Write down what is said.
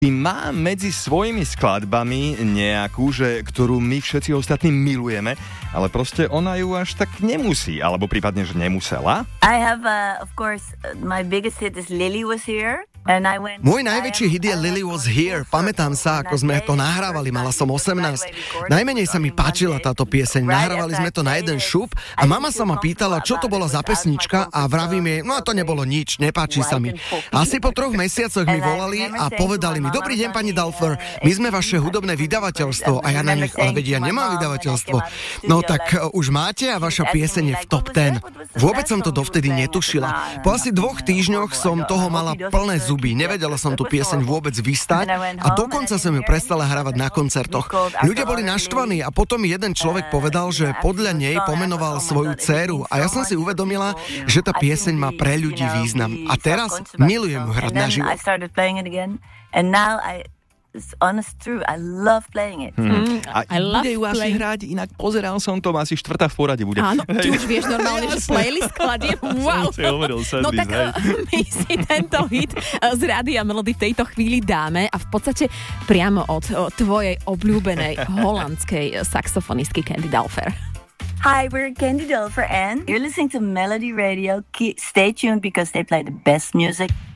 Má medzi svojimi skladbami nejakú, ktorú my všetci ostatní milujeme, ale proste ona ju až tak nemusí, alebo prípadne, že nemusela. I have, of course, my biggest hit is Lily Was Here. Môj najväčší hit je Lily Was Here. Pamätám sa, ako sme to nahrávali, mala som 18. Najmenej sa mi páčila táto pieseň. Nahrávali sme to na jeden šup a mama sa ma pýtala, čo to bola za pesnička a vravím jej, no to nebolo nič, nepáči sa mi. Asi po 3 mesiacoch mi volali a povedali mi, dobrý deň pani Dahlfer, my sme vaše hudobné vydavateľstvo. A ja na nich, ale vedia, nemám vydavateľstvo. No tak už máte a vaša pieseň je v top 10. Vôbec som to dovtedy netušila. Po asi 2 týždňoch som toho mala plné zuby. Nevedela som tú pieseň vôbec vystať a dokonca som ju prestala hrávať na koncertoch. Ľudia boli naštvaní a potom jeden človek povedal, že podľa nej pomenoval svoju dcéru a ja som si uvedomila, že tá pieseň má pre ľudí význam. A teraz milujem ju hrať naživo. It's honest true. I love playing it. A bude ju asi hrať, inak pozeral som to, asi 4. v poradí bude. Áno, ty už vieš normálne, že playlist kladiem. Wow. No tak my si tento hit z Rádia Melody v tejto chvíli dáme a v podstate priamo od tvojej obľúbenej holandskej saxofonistky Candy Dahlfer. Hi, we're Candy Dahlfer and you're listening to Melody Radio. Stay tuned because they play the best music